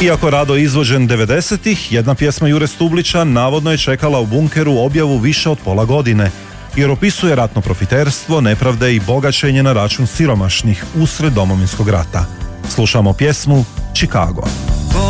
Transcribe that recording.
Iako rado izvođen 90-ih, jedna pjesma Jure Stublića navodno je čekala u bunkeru objavu više od pola godine, jer opisuje ratno profiterstvo, nepravde i bogaćenje na račun siromašnih usred Domovinskog rata. Slušamo pjesmu Chicago.